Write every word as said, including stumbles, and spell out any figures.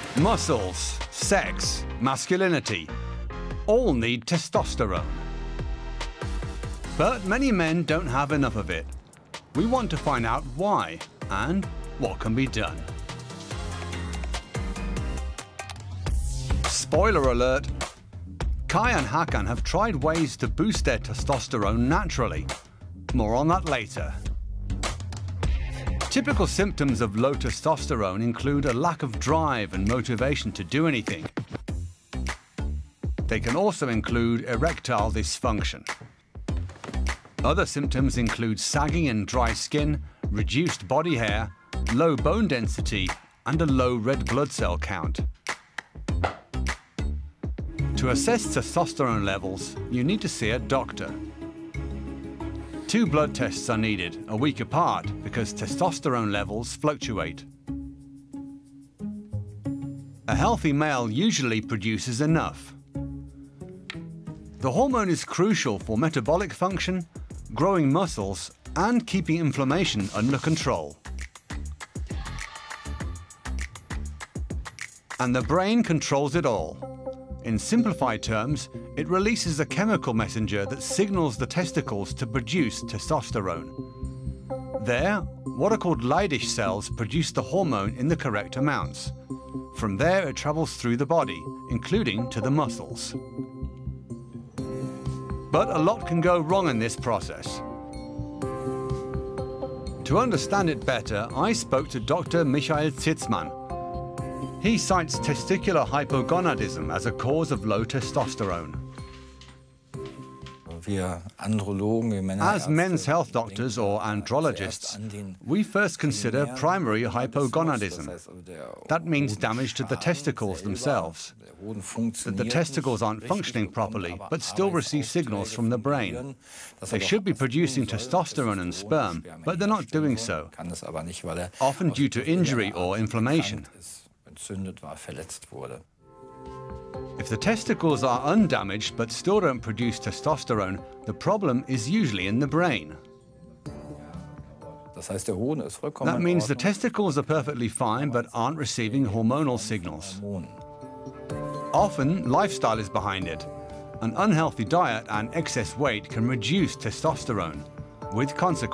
Muscles, sex, masculinity, all need testosterone. But many men don't have enough of it. We want to find out why and what can be done. Spoiler alert, Kai and Hakan have tried ways to boost their testosterone naturally. More on that later. Typical symptoms of low testosterone include a lack of drive and motivation to do anything. They can also include erectile dysfunction. Other symptoms include sagging and dry skin, reduced body hair, low bone density, and a low red blood cell count. To assess testosterone levels, you need to see a doctor. Two blood tests are needed, a week apart, because testosterone levels fluctuate. A healthy male usually produces enough. The hormone is crucial for metabolic function, growing muscles, and keeping inflammation under control. And the brain controls it all. In simplified terms, it releases a chemical messenger that signals the testicles to produce testosterone. There, what are called Leydig cells produce the hormone in the correct amounts. From there, it travels through the body, including to the muscles. But a lot can go wrong in this process. To understand it better, I spoke to Doctor Michael Zitzmann. He cites testicular hypogonadism as a cause of low testosterone. As men's health doctors or andrologists, we first consider primary hypogonadism. That means damage to the testicles themselves. That the testicles aren't functioning properly, but still receive signals from the brain. They should be producing testosterone and sperm, but they're not doing so, often due to injury or inflammation. If the testicles are undamaged but still don't produce testosterone, the problem is usually in the brain. That means the testicles are perfectly fine but aren't receiving hormonal signals. Often, lifestyle is behind it. An unhealthy diet and excess weight can reduce testosterone, with consequences.